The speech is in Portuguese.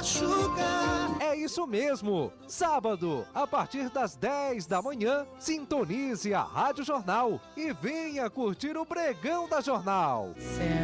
machucar. É isso mesmo! Sábado, a partir das 10 da manhã, sintonize a Rádio Jornal e venha curtir o Pregão da Jornal.